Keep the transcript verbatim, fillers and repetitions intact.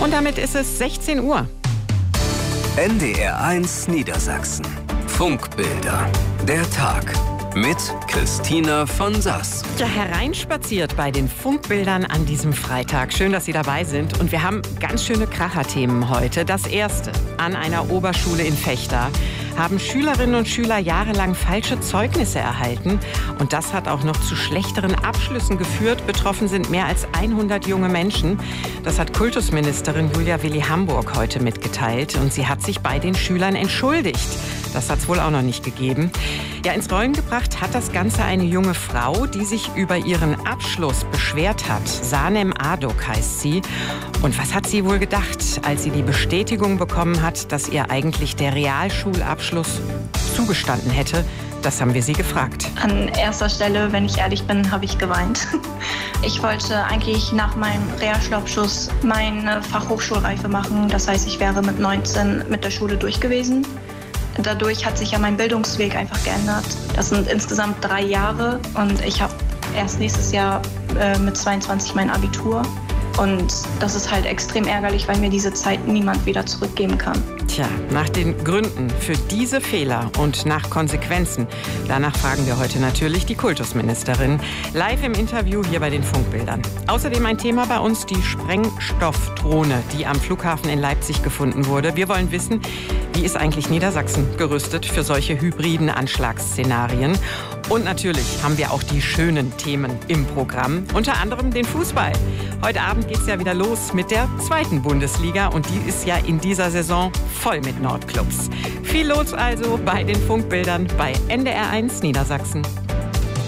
Und damit ist es sechzehn Uhr. N D R eins Niedersachsen. Funkbilder. Der Tag. Mit Christina von Sass. Ja, hereinspaziert bei den Funkbildern an diesem Freitag. Schön, dass Sie dabei sind. Und wir haben ganz schöne Kracherthemen heute. Das erste: An einer Oberschule in Vechta haben Schülerinnen und Schüler jahrelang falsche Zeugnisse erhalten. Und das hat auch noch zu schlechteren Abschlüssen geführt. Betroffen sind mehr als hundert junge Menschen. Das hat Kultusministerin Julia Willi-Hamburg heute mitgeteilt. Und sie hat sich bei den Schülern entschuldigt. Das hat es wohl auch noch nicht gegeben. Ja, ins Rollen gebracht hat das Ganze eine junge Frau, die sich über ihren Abschluss beschwert hat. Sanem Adok heißt sie. Und was hat sie wohl gedacht, als sie die Bestätigung bekommen hat, dass ihr eigentlich der Realschulabschluss zugestanden hätte? Das haben wir sie gefragt. An erster Stelle, wenn ich ehrlich bin, habe ich geweint. Ich wollte eigentlich nach meinem Realschulabschluss meine Fachhochschulreife machen. Das heißt, ich wäre mit neunzehn mit der Schule durch gewesen. Dadurch hat sich ja mein Bildungsweg einfach geändert. Das sind insgesamt drei Jahre und ich habe erst nächstes Jahr äh, mit zweiundzwanzig mein Abitur. Und das ist halt extrem ärgerlich, weil mir diese Zeit niemand wieder zurückgeben kann. Tja, nach den Gründen für diese Fehler und nach Konsequenzen, danach fragen wir heute natürlich die Kultusministerin. Live im Interview hier bei den Funkbildern. Außerdem ein Thema bei uns, die Sprengstoffdrohne, die am Flughafen in Leipzig gefunden wurde. Wir wollen wissen, wie ist eigentlich Niedersachsen gerüstet für solche hybriden Anschlagsszenarien? Und natürlich haben wir auch die schönen Themen im Programm, unter anderem den Fußball. Heute Abend geht es ja wieder los mit der zweiten Bundesliga und die ist ja in dieser Saison voll mit Nordclubs. Viel los also bei den Funkbildern bei N D R eins Niedersachsen.